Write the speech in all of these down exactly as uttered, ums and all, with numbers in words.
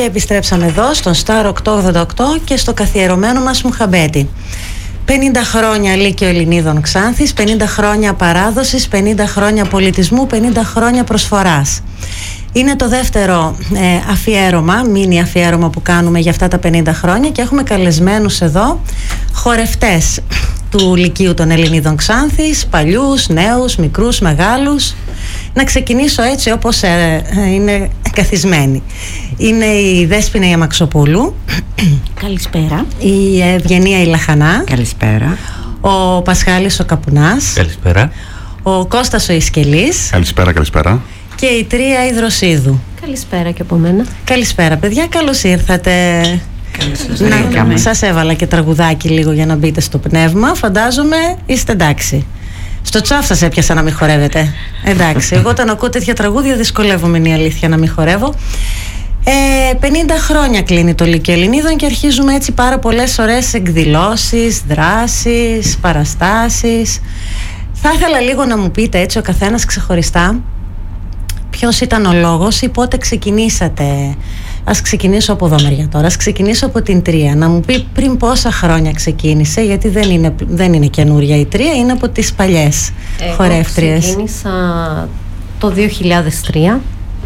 Και επιστρέψαμε εδώ στον Star οκτακόσια ογδόντα οκτώ και στο καθιερωμένο μας Μουχαμπέτη. πενήντα χρόνια Λύκειο Ελληνίδων Ξάνθης, πενήντα χρόνια παράδοσης, πενήντα χρόνια πολιτισμού, πενήντα χρόνια προσφοράς. Είναι το δεύτερο ε, αφιέρωμα, μίνι αφιέρωμα που κάνουμε για αυτά τα πενήντα χρόνια και έχουμε καλεσμένους εδώ χορευτές του Λυκείου των Ελληνίδων Ξάνθης, παλιούς, νέους, μικρούς, μεγάλους. Να ξεκινήσω έτσι όπως ε, ε, είναι καθισμένοι. Είναι η Δέσποινα η Αμαξοπούλου. Καλησπέρα. Η Ευγενία η Λαχανά. Καλησπέρα. Ο Πασχάλης ο Καπουνάς. Καλησπέρα. Ο Κώστας ο Ισκελής. Καλησπέρα, καλησπέρα. Και η Τρία η Δροσίδου. Καλησπέρα και από μένα. Καλησπέρα παιδιά, καλώς ήρθατε. Να, σας έβαλα και τραγουδάκι λίγο για να μπείτε στο πνεύμα. Φαντάζομαι είστε εντάξει. Στο τσάφ σας έπιασα να μην χορεύετε. Εντάξει, εγώ όταν ακούω τέτοια τραγούδια δυσκολεύομαι, είναι η αλήθεια, να μην χορεύω. Ε, πενήντα χρόνια κλείνει το Λύκειο Ελληνίδων και αρχίζουμε έτσι πάρα πολλές ωραίες εκδηλώσεις, δράσεις, παραστάσεις. Θα ήθελα λίγο να μου πείτε έτσι ο καθένας ξεχωριστά ποιος ήταν ο λόγος ή πότε ξεκινήσατε. Ας ξεκινήσω από εδώ μεριά τώρα, ας ξεκινήσω από την Τρία. Να μου πει πριν πόσα χρόνια ξεκίνησε, γιατί δεν είναι, δεν είναι καινούρια η Τρία, είναι από τις παλιές Εγώ χορεύτριες. Ξεκίνησα το δύο χιλιάδες τρία,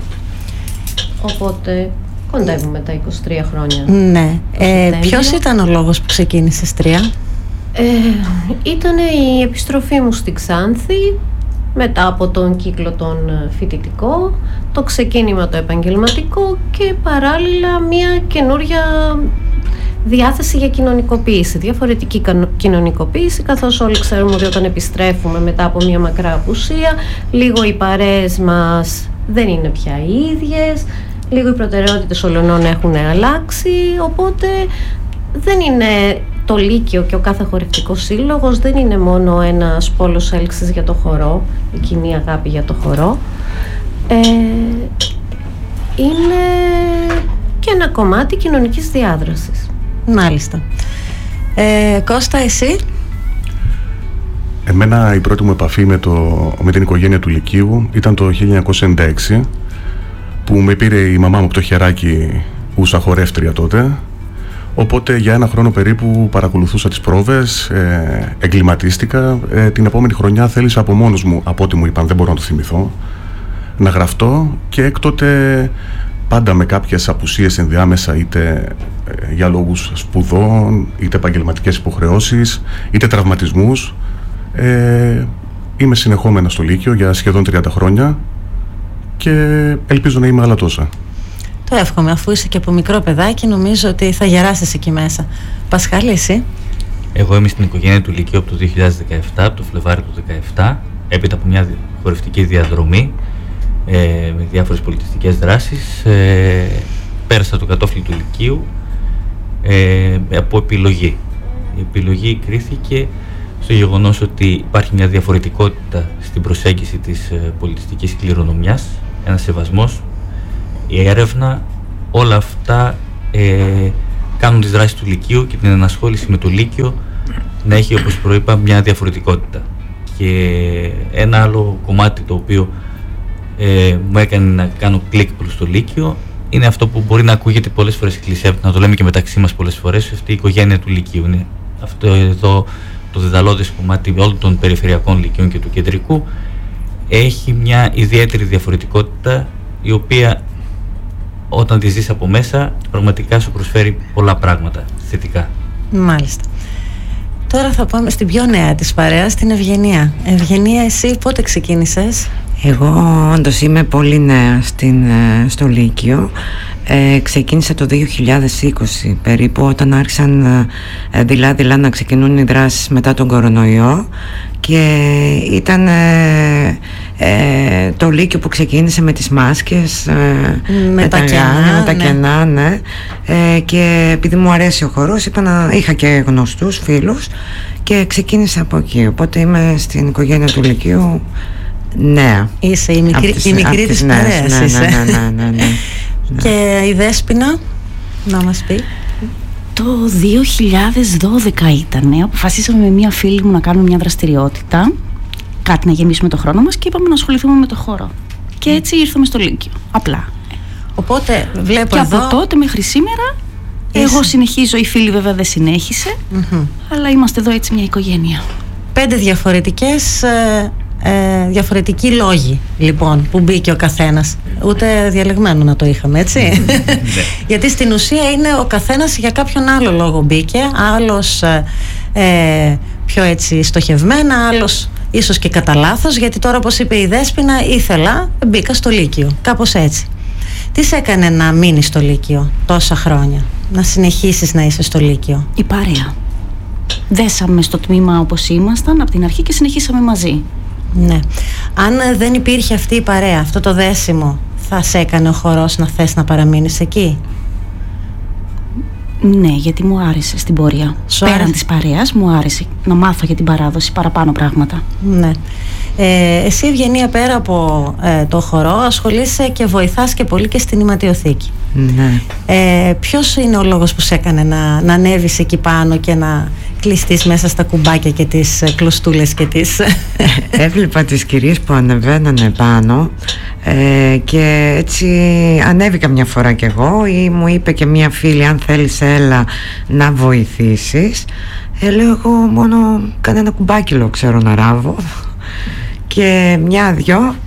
οπότε κοντεύουμε τα είκοσι τρία χρόνια. Ναι. Ε, ποιος ήταν ο λόγος που ξεκίνησες Τρία? Ε, ήταν η επιστροφή μου στη Ξάνθη μετά από τον κύκλο τον φοιτητικό, το ξεκίνημα το επαγγελματικό και παράλληλα μια καινούρια διάθεση για κοινωνικοποίηση, διαφορετική κοινωνικοποίηση, καθώς όλοι ξέρουμε ότι όταν επιστρέφουμε μετά από μια μακρά απουσία, λίγο οι παρέες μας δεν είναι πια οι ίδιες, λίγο οι προτεραιότητες όλων έχουν αλλάξει, οπότε δεν είναι το Λύκειο και ο κάθε χορευτικός σύλλογος, δεν είναι μόνο ένας πόλος έλξης για το χορό, η κοινή αγάπη για το χορό. Ε, είναι και ένα κομμάτι κοινωνικής διάδρασης. Μάλιστα. Ε, Κώστα, εσύ? Εμένα η πρώτη μου επαφή με, το, με την οικογένεια του Λυκείου ήταν το χίλια εννιακόσια ενενήντα έξι, που με πήρε η μαμά μου από το χεράκι, ούσα χορεύτρια τότε. Οπότε για ένα χρόνο περίπου παρακολουθούσα τις πρόβες, ε, εγκληματίστηκα. Ε, την επόμενη χρονιά θέλησα από μόνος μου, από ό,τι μου είπαν, δεν μπορώ να το θυμηθώ, να γραφτώ, και έκτοτε πάντα με κάποιες απουσίες ενδιάμεσα, είτε ε, για λόγους σπουδών, είτε επαγγελματικές υποχρεώσεις, είτε τραυματισμούς. Ε, είμαι συνεχόμενα στο Λύκειο για σχεδόν τριάντα χρόνια και ελπίζω να είμαι άλλα τόσα. Το εύχομαι, αφού είσαι και από μικρό παιδάκι, νομίζω ότι θα γεράσεις εκεί μέσα. Πασχάλη, εσύ? Εγώ είμαι στην οικογένεια του Λυκείου από το δύο χιλιάδες δεκαεπτά, από το Φλεβάρι του δύο χιλιάδες δεκαεπτά, έπειτα από μια χορευτική διαδρομή ε, με διάφορες πολιτιστικές δράσεις. Ε, πέρασα το κατόφλι του Λυκείου ε, από επιλογή. Η επιλογή κρίθηκε στο γεγονός ότι υπάρχει μια διαφορετικότητα στην προσέγγιση της ε, πολιτιστικής κληρονομιάς, ένας σεβασμός, η έρευνα, όλα αυτά ε, κάνουν τις δράσεις του Λυκείου και την ενασχόληση με το Λύκειο να έχει, όπως προείπα, μια διαφορετικότητα. Και ένα άλλο κομμάτι το οποίο ε, μου έκανε να κάνω κλικ προς το Λύκειο είναι αυτό που μπορεί να ακούγεται πολλές φορές κλισέ, να το λέμε και μεταξύ μας πολλές φορές, αυτή η οικογένεια του Λυκείου. Είναι αυτό εδώ το δεδαλώδες κομμάτι όλων των περιφερειακών Λυκείων και του κεντρικού, έχει μια ιδιαίτερη διαφορετικότητα, η οποία όταν τη ζεις από μέσα πραγματικά σου προσφέρει πολλά πράγματα θετικά. Μάλιστα. Τώρα θα πάμε στην πιο νέα της παρέας, την Ευγενία. Ευγενία, εσύ πότε ξεκίνησες? Εγώ όντως είμαι πολύ νέα στην, στο Λύκειο. Ε, ξεκίνησα το δύο χιλιάδες είκοσι περίπου, όταν άρχισαν ε, δειλά-δειλά να ξεκινούν οι δράσεις μετά τον κορονοϊό, και ήταν ε, ε, το Λύκειο που ξεκίνησε με τις μάσκες, ε, με, με τα κενά, ναι. τα κενά, ναι. Ε, και επειδή μου αρέσει ο χορός, είπα να, είχα και γνωστούς φίλους και ξεκίνησα από εκεί, οπότε είμαι στην οικογένεια του Λυκείου νέα. Είσαι η μικρή, τις, η μικρή της παρέας, ναι, είσαι. ναι, ναι, ναι, ναι, ναι. Και η Δέσποινα, να μας πει. Το δύο χιλιάδες δώδεκα ήτανε, αποφασίσαμε με μία φίλη μου να κάνουμε μια δραστηριότητα, κάτι να γεμίσουμε το χρόνο μας, και είπαμε να ασχοληθούμε με το χώρο. Και έτσι ήρθαμε στο Λύκειο, απλά. Οπότε βλέπω και εδώ... από τότε μέχρι σήμερα εγώ συνεχίζω, η φίλη βέβαια δεν συνέχισε, mm-hmm. αλλά είμαστε εδώ έτσι μια οικογένεια. Πέντε διαφορετικές, ε, ε, διαφορετικοί λόγοι λοιπόν που μπήκε ο καθένας. Ούτε διαλεγμένο να το είχαμε, έτσι. Γιατί στην ουσία είναι ο καθένας για κάποιον άλλο λόγο μπήκε. Άλλος ε, πιο έτσι στοχευμένα, άλλος ίσως και κατά λάθος, γιατί τώρα, όπως είπε η Δέσποινα, ήθελα, μπήκα στο Λύκειο, κάπως έτσι. Τι σε έκανε να μείνεις στο Λύκειο τόσα χρόνια, να συνεχίσεις να είσαι στο Λύκειο? Η παρέα. Δέσαμε στο τμήμα όπως ήμασταν από την αρχή και συνεχίσαμε μαζί. Ναι. Αν δεν υπήρχε αυτή η παρέα, αυτό το δέσιμο, θα σε έκανε ο χορός να θες να παραμείνεις εκεί? Ναι, γιατί μου άρεσε στην πορεία. Σου Πέραν άρεσε. της παρέας μου άρεσε να μάθω για την παράδοση παραπάνω πράγματα. Ναι. Ε, εσύ, Ευγενία, πέρα από ε, το χορό, ασχολείσαι και βοηθάς και πολύ και στην Ηματιοθήκη. Ναι. Ε, ποιος είναι ο λόγος που σε έκανε να, να ανέβεις εκεί πάνω και να κλειστείς μέσα στα κουμπάκια και τις κλωστούλες και τις... Έβλεπα τις κυρίες που ανεβαίνανε πάνω ε, και έτσι ανέβηκα μια φορά κι εγώ, ή μου είπε και μια φίλη, αν θέλεις έλα να βοηθήσεις. Ε, λέω, εγώ μόνο κανένα κουμπάκιλο ξέρω να ράβω. Και μια-δυο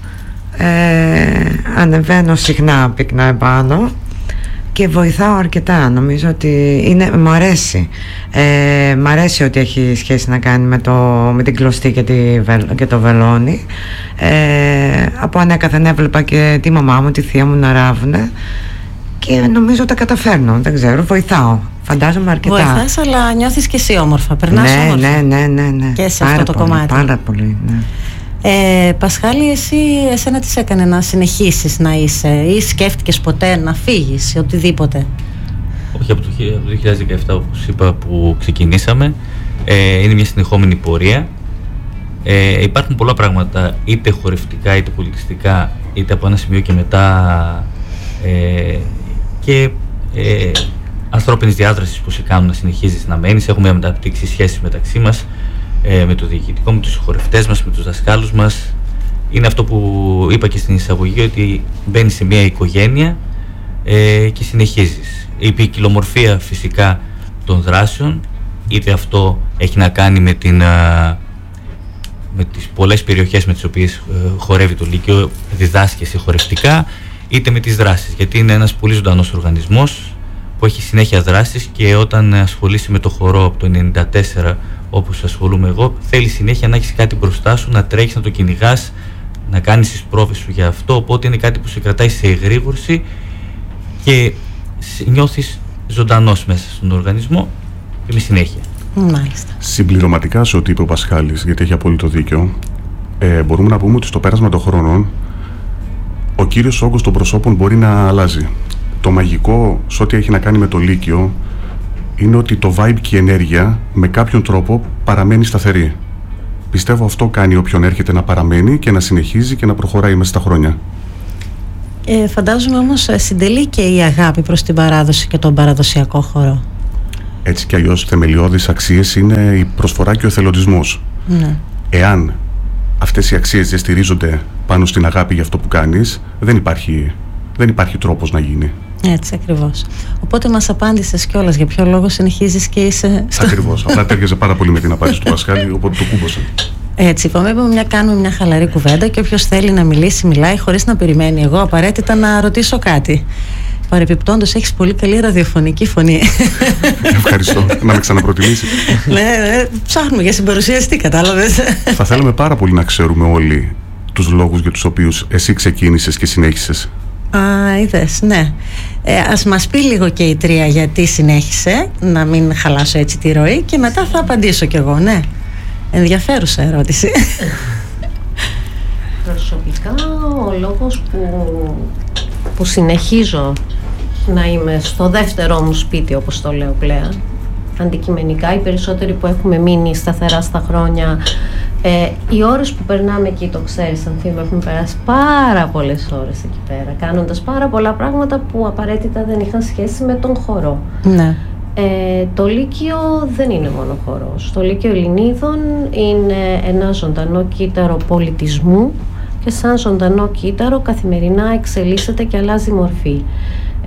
ε, ανεβαίνω συχνά πυκνά επάνω και βοηθάω αρκετά. Νομίζω ότι είναι, μου αρέσει ε, μ' αρέσει ότι έχει σχέση να κάνει με, το, με την κλωστή και, τη, και το βελόνι. ε, Από ανέκαθεν έβλεπα και τη μαμά μου, τη θεία μου να ράβουνε και νομίζω τα καταφέρνω, δεν ξέρω, βοηθάω. Φαντάζομαι αρκετά. Βοηθάς, αλλά νιώθεις και εσύ όμορφα, περνάς ναι, όμορφα. Ναι, ναι, ναι, ναι. Και σε πάρα αυτό το πολύ, κομμάτι. Πάρα πολύ, ναι. Ε, Πασχάλη, εσύ, εσένα τι σε έκανε να συνεχίσεις να είσαι, ή σκέφτηκες ποτέ να φύγεις ή οτιδήποτε? Όχι, από το δύο χιλιάδες δεκαεπτά, όπως είπα, που ξεκινήσαμε, ε, είναι μια συνεχόμενη πορεία. Ε, υπάρχουν πολλά πράγματα, είτε χορευτικά είτε πολιτιστικά, είτε από ένα σημείο και μετά, ε, και ε, ανθρώπινης διάδρασης που σε κάνουν να συνεχίζεις να μένεις. Έχουμε αναπτύξει σχέσεις μεταξύ μας, ε, με το διοικητικό, με τους χορευτές μας, με τους δασκάλους μας. Είναι αυτό που είπα και στην εισαγωγή, ότι μπαίνεις σε μια οικογένεια ε, και συνεχίζεις. Η ποικιλομορφία φυσικά των δράσεων, είτε αυτό έχει να κάνει με, την, α, με τις πολλές περιοχές με τις οποίες ε, χορεύει το Λύκειο, διδάσκεσαι χορευτικά, είτε με τις δράσεις, γιατί είναι ένας πολύ ζωντανός οργανισμός που έχει συνέχεια δράσεις, και όταν ασχολείσαι με το χορό από το ενενήντα τέσσερα, όπως ασχολούμαι εγώ, θέλει συνέχεια να έχεις κάτι μπροστά σου, να τρέχεις, να το κυνηγάς, να κάνεις τις πρόβες σου για αυτό. Οπότε είναι κάτι που σε κρατάει σε εγρήγορση και νιώθεις ζωντανός μέσα στον οργανισμό και με συνέχεια. Μάλιστα. Συμπληρωματικά σε ό,τι είπε ο Πασχάλης, γιατί έχει απόλυτο δίκιο, ε, μπορούμε να πούμε ότι στο πέρασμα των χρόνων ο κύριος όγκος των προσώπων μπορεί να αλλάζει. Το μαγικό σε ό,τι έχει να κάνει με το Λύκειο είναι ότι το vibe και η ενέργεια με κάποιον τρόπο παραμένει σταθερή. Πιστεύω αυτό κάνει όποιον έρχεται να παραμένει και να συνεχίζει και να προχωράει μέσα στα χρόνια. Ε, φαντάζομαι όμως συντελεί και η αγάπη προς την παράδοση και τον παραδοσιακό χορό. Έτσι κι αλλιώς θεμελιώδεις αξίες είναι η προσφορά και ο εθελοντισμός. Ναι. Εάν αυτές οι αξίες δεν στηρίζονται πάνω στην αγάπη για αυτό που κάνεις, δεν υπάρχει, δεν υπάρχει τρόπος να γίνει. Έτσι ακριβώς. Οπότε μας απάντησες κιόλας για ποιο λόγο συνεχίζεις και είσαι στο... Ακριβώς. Απλά τέριαζε πάρα πολύ με την απάντηση του Πασχάλη, οπότε το κούμποσα. Έτσι, είπαμε, είπαμε μια, κάνουμε μια χαλαρή κουβέντα και όποιος θέλει να μιλήσει, μιλάει χωρίς να περιμένει εγώ απαραίτητα να ρωτήσω κάτι. Παρεπιπτόντως, έχεις πολύ καλή ραδιοφωνική φωνή. Ευχαριστώ. Να με ξαναπροτιμήσει. Ναι, ναι, ψάχνουμε για συμπαρουσιαστή, κατάλαβες. Θα θέλαμε πάρα πολύ να ξέρουμε όλοι τους λόγους για τους οποίους εσύ ξεκίνησες και συνέχισες. Α, είδες, ναι. Ε, ας μας πει λίγο και η Τρία γιατί συνέχισε, να μην χαλάσω έτσι τη ροή, και μετά θα απαντήσω κι εγώ, ναι. Ενδιαφέρουσα ερώτηση. Προσωπικά ο λόγος που, που συνεχίζω να είμαι στο δεύτερό μου σπίτι, όπως το λέω πλέον, αντικειμενικά, οι περισσότεροι που έχουμε μείνει σταθερά στα χρόνια, ε, οι ώρες που περνάμε εκεί, το ξέρεις Ανθίμα, έχουμε περάσει πάρα πολλές ώρες εκεί πέρα, κάνοντας πάρα πολλά πράγματα που απαραίτητα δεν είχαν σχέση με τον χορό. Ναι. Ε, το Λύκειο δεν είναι μόνο χορός. Το Λύκειο Ελληνίδων είναι ένα ζωντανό κύτταρο πολιτισμού και σαν ζωντανό κύτταρο καθημερινά εξελίσσεται και αλλάζει μορφή.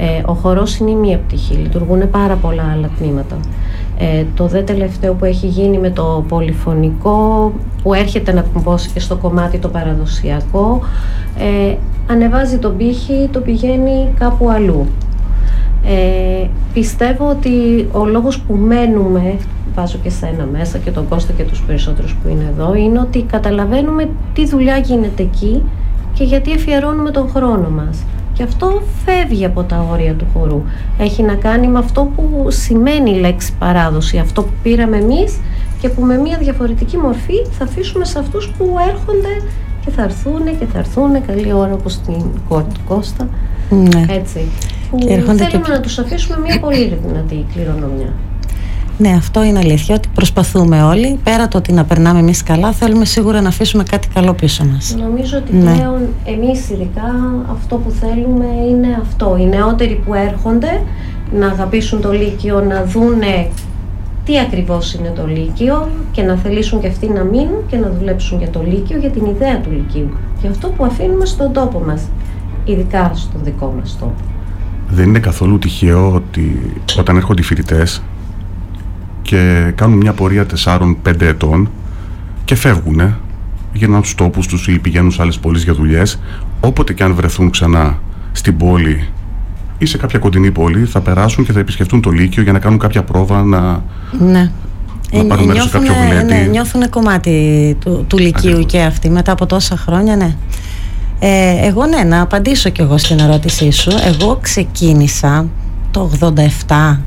Ε, ο χορός είναι η μία πτυχή, λειτουργούν πάρα πολλά άλλα τμήματα. Ε, το δε τελευταίο που έχει γίνει με το πολυφωνικό, που έρχεται να κουμπώσει και στο κομμάτι το παραδοσιακό, ε, ανεβάζει τον πύχη, το πηγαίνει κάπου αλλού. Ε, πιστεύω ότι ο λόγος που μένουμε, βάζω και σένα μέσα και τον Κώστα και τους περισσότερους που είναι εδώ, είναι ότι καταλαβαίνουμε τι δουλειά γίνεται εκεί και γιατί αφιερώνουμε τον χρόνο μας. Και αυτό φεύγει από τα όρια του χορού. Έχει να κάνει με αυτό που σημαίνει η λέξη παράδοση, αυτό που πήραμε εμείς και που με μια διαφορετική μορφή θα αφήσουμε σε αυτούς που έρχονται και θα έρθουν και θα έρθουν καλή ώρα, όπως στην κόρη του Κώστα. Ναι. Έτσι. Που θέλουμε και... να τους αφήσουμε μια πολύ δυνατή κληρονομιά. Ναι, αυτό είναι αλήθεια, ότι προσπαθούμε όλοι, πέρα το ότι να περνάμε εμείς καλά, θέλουμε σίγουρα να αφήσουμε κάτι καλό πίσω μας. Νομίζω ότι ναι. πλέον εμείς ειδικά αυτό που θέλουμε είναι αυτό. Οι νεότεροι που έρχονται να αγαπήσουν το Λύκειο, να δούνε τι ακριβώς είναι το Λύκειο και να θελήσουν και αυτοί να μείνουν και να δουλέψουν για το Λύκειο, για την ιδέα του Λυκείου. Για αυτό που αφήνουμε στον τόπο μας, ειδικά στον δικό μας τόπο. Δεν είναι καθόλου τυχαίο ότι όταν έρχονται οι φοιτητές και κάνουν μια πορεία τεσσάρων πέντε ετών και φεύγουνε, γυρνάνε στους τόπους τους ή πηγαίνουν σε άλλες πόλεις για δουλειές, όποτε και αν βρεθούν ξανά στην πόλη ή σε κάποια κοντινή πόλη, θα περάσουν και θα επισκεφτούν το Λύκειο για να κάνουν κάποια πρόβα, να, ναι. να πάρουν μέρος σε κάποιο γουλέτη. Ναι, νιώθουν κομμάτι του, του Λυκείου. Ακριβώς. Και αυτοί μετά από τόσα χρόνια, ναι. Ε, εγώ ναι, να απαντήσω κι εγώ στην ερώτησή σου. Εγώ ξεκίνησα το ογδόντα επτά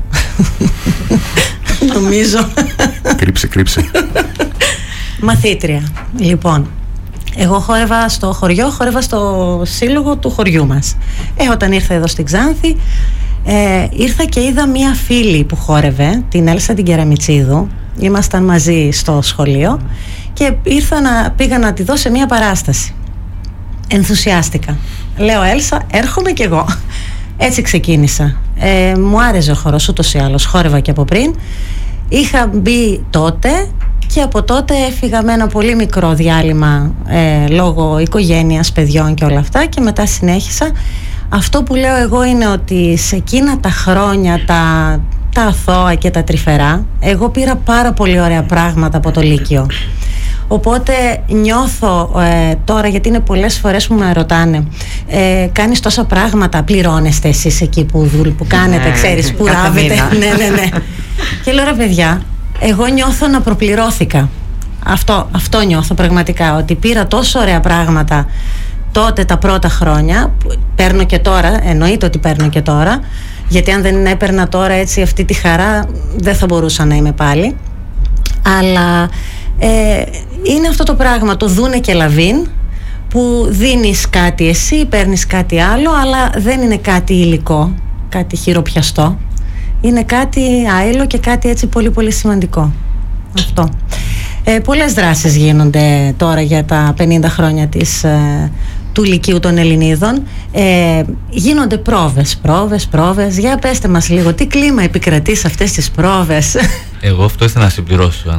νομίζω. Κρύψε, κρύψε. Μαθήτρια. Λοιπόν, εγώ χόρευα στο χωριό, χόρευα στο σύλλογο του χωριού μας. Ε, όταν ήρθα εδώ στην Ξάνθη, ε, ήρθα και είδα μία φίλη που χόρευε, την Έλσα την Κεραμιτσίδου. Ήμασταν μαζί στο σχολείο και ήρθα να, πήγα να τη δω σε μία παράσταση. Ενθουσιάστηκα. Λέω, Έλσα, έρχομαι κι εγώ. Έτσι ξεκίνησα. Ε, μου άρεσε ο χορός ούτως ή άλλως, χόρευα και από πριν. Είχα μπει τότε και από τότε έφυγα με ένα πολύ μικρό διάλειμμα ε, λόγω οικογένειας, παιδιών και όλα αυτά, και μετά συνέχισα. Αυτό που λέω εγώ είναι ότι σε εκείνα τα χρόνια, τα, τα αθώα και τα τρυφερά, εγώ πήρα πάρα πολύ ωραία πράγματα από το Λύκειο. Οπότε νιώθω ε, τώρα, γιατί είναι πολλές φορές που με ρωτάνε, ε, κάνεις τόσα πράγματα, πληρώνεστε εσείς εκεί που, δουλ, που κάνετε, ξέρεις, που ράβετε. ναι, ναι, ναι. Και λέω, ρε παιδιά, εγώ νιώθω να προπληρώθηκα. Αυτό, αυτό νιώθω πραγματικά, ότι πήρα τόσο ωραία πράγματα τότε τα πρώτα χρόνια, που παίρνω και τώρα, εννοείται ότι παίρνω και τώρα, γιατί αν δεν έπαιρνα τώρα έτσι αυτή τη χαρά, δεν θα μπορούσα να είμαι πάλι. Αλλά ε, είναι αυτό το πράγμα, το δούνε και λαβίν, που δίνεις κάτι εσύ, παίρνεις κάτι άλλο, αλλά δεν είναι κάτι υλικό, κάτι χειροπιαστό. Είναι κάτι άειλο και κάτι έτσι πολύ πολύ σημαντικό. Αυτό. Ε, πολλές δράσεις γίνονται τώρα για τα πενήντα χρόνια της, ε, του Λυκείου των Ελληνίδων. Ε, γίνονται πρόβες, πρόβες, πρόβες. Για πέστε μας λίγο, τι κλίμα επικρατεί σε αυτές τις πρόβες? Εγώ αυτό ήθελα να συμπληρώσω.